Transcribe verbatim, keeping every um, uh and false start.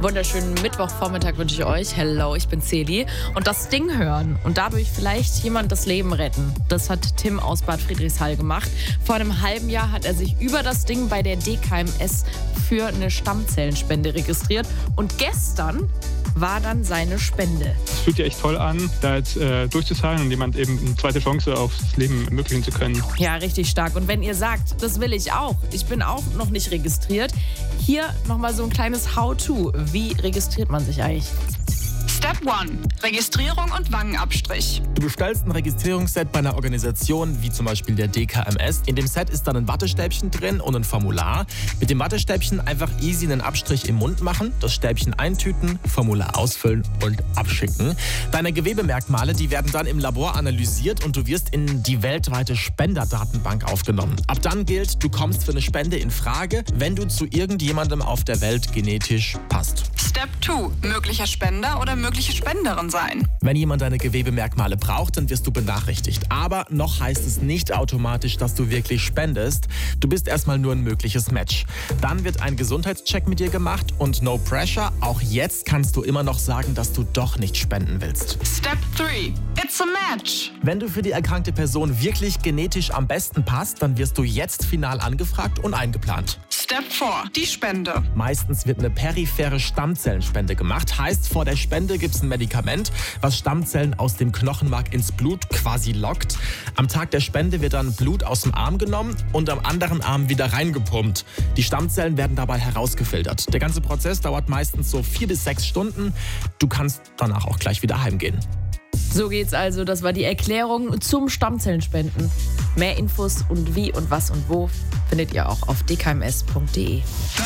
Wunderschönen Mittwochvormittag wünsche ich euch. Hello, ich bin Celi. Und das Ding hören und dadurch vielleicht jemand das Leben retten, das hat Tim aus Bad Friedrichshall gemacht. Vor einem halben Jahr hat er sich über das Ding bei der D K M S für eine Stammzellenspende registriert. Und gestern war dann seine Spende. Es fühlt sich echt toll an, da jetzt äh, durchzuzahlen und jemand eben eine zweite Chance aufs Leben ermöglichen zu können. Ja, richtig stark. Und wenn ihr sagt, das will ich auch, ich bin auch noch nicht registriert, hier nochmal so ein kleines How-to. Wie registriert man sich eigentlich? Step eins. Registrierung und Wangenabstrich. Du bestellst ein Registrierungsset bei einer Organisation wie zum Beispiel der D K M S. In dem Set ist dann ein Wattestäbchen drin und ein Formular. Mit dem Wattestäbchen einfach easy einen Abstrich im Mund machen, das Stäbchen eintüten, Formular ausfüllen und abschicken. Deine Gewebemerkmale, die werden dann im Labor analysiert und du wirst in die weltweite Spenderdatenbank aufgenommen. Ab dann gilt, du kommst für eine Spende in Frage, wenn du zu irgendjemandem auf der Welt genetisch passt. Step zwei. Möglicher Spender oder mögliche Spenderin sein. Wenn jemand deine Gewebemerkmale braucht, dann wirst du benachrichtigt. Aber noch heißt es nicht automatisch, dass du wirklich spendest. Du bist erstmal nur ein mögliches Match. Dann wird ein Gesundheitscheck mit dir gemacht und no pressure. Auch jetzt kannst du immer noch sagen, dass du doch nicht spenden willst. Step drei. It's a match. Wenn du für die erkrankte Person wirklich genetisch am besten passt, dann wirst du jetzt final angefragt und eingeplant. Step vier. Die Spende. Meistens wird eine periphere Stammzellenspende gemacht. Heißt, vor der Spende gibt es ein Medikament, was Stammzellen aus dem Knochenmark ins Blut quasi lockt. Am Tag der Spende wird dann Blut aus dem Arm genommen und am anderen Arm wieder reingepumpt. Die Stammzellen werden dabei herausgefiltert. Der ganze Prozess dauert meistens so vier bis sechs Stunden. Du kannst danach auch gleich wieder heimgehen. So geht's also. Das war die Erklärung zum Stammzellenspenden. Mehr Infos und wie und was und wo findet ihr auch auf d k m s punkt d e.